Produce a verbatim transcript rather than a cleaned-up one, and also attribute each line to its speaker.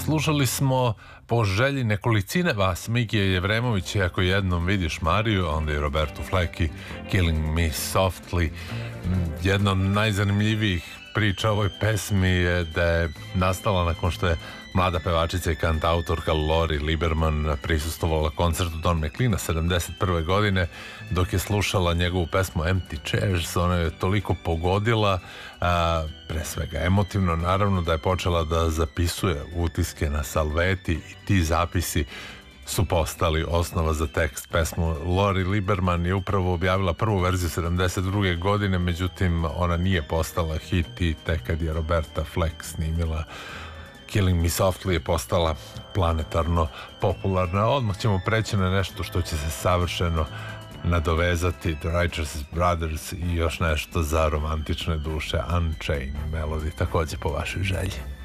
Speaker 1: Slušali smo po želji nekolicine vas Mikije Jevremovića, ako jednom vidiš Mariju, onda i Robertu Fleck i Killing Me Softly. Jedna od najzanimljivijih priča o ovoj pesmi je da je nastala nakon što je mlada pevačica i kantautorka Lori Lieberman prisustvovala koncertu Don McLeana sedamdeset prve godine. Dok je slušala njegovu pesmu Empty Chairs, ona je toliko pogodila, a, pre svega emotivno, naravno, da je počela da zapisuje utiske na salveti i ti zapisi su postali osnova za tekst pesmu. Lori Lieberman je upravo objavila prvu verziju sedamdeset druge godine, međutim ona nije postala hit i tek kad je Roberta Fleck snimila Killing Me Softly je postala planetarno popularna. Odmah ćemo preći na nešto što će se savršeno nadovezati, The Righteous Brothers i još nešto za romantične duše, Unchained Melody, takođe po vašoj želji.